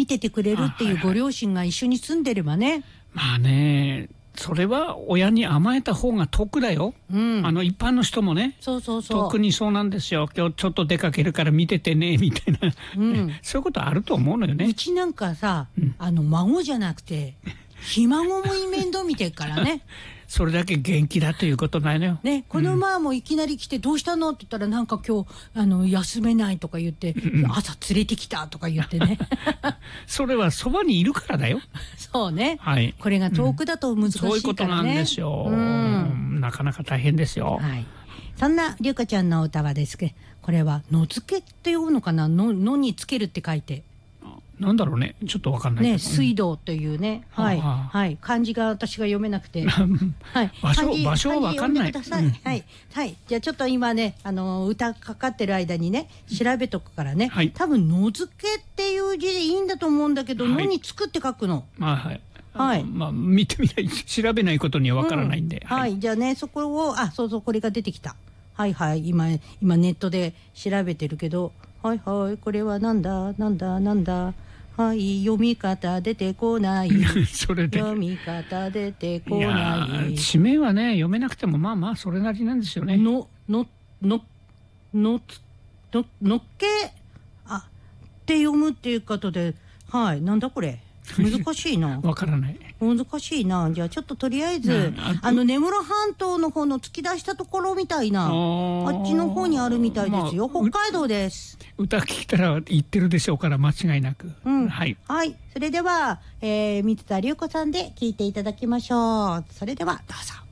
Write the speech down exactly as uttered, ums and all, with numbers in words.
見ててくれるっていうご両親が一緒に住んでればね。 まあね、それは親に甘えた方が得だよ、うん、あの一般の人もね。 そうそうそう、 特にそうなんですよ。今日ちょっと出かけるから見ててねみたいな、うん、そういうことあると思うのよね。 うちなんかさ、うん、あの孫じゃなくてひ孫も面倒見てるからねそれだけ元気だということないのよ。 ね、この前もいきなり来て、どうしたのって言ったら、なんか今日あの休めないとか言って、うん、朝連れてきたとか言ってねそれはそばにいるからだよ。 そうね、 はい、 これが遠くだと難しいからね、うん、そういうことなんですよ、うん、なかなか大変ですよ、 はい、そんなりゅうかちゃんの歌はですけど、これは野付けって読むのかな、ののにつけるって書いて、 なんだろうね、ちょっとわかんないけどね、水道というね、うん、はい、はあはい、漢字が私が読めなくてはい、 場所場所はわかんない、うん、 はいはい、じゃあちょっと今ね、あの歌かかってる間にね調べとくからね、はい、多分野付けっていう字でいいんだと思うんだけど、はい、野につくって書くの。 まあはいはい、まあ見てみない調べないことにはわからないんで、 うん、はい、はい、じゃあね、そこを、あ、そうそう、これが出てきた。はいはい、今今ネットで調べてるけど、はいはい、これはなんだなんだなんだ、はい、読み方出てこないそれで読み方出てこない。 地名はね読めなくてもまあまあそれなりなんですよね。 ののののののっけあって読むっていうことで、はい、なんだこれ難しいなわからない、 難しいな。じゃあちょっととりあえず、あ, あの根室半島の方の突き出したところみたいな、あっちの方にあるみたいですよ、まあ、北海道です。 歌聞いたら言ってるでしょうから間違いなく、 うん、 はい、 はい、それでは、えー、水田龍子さんで聞いていただきましょう。それではどうぞ。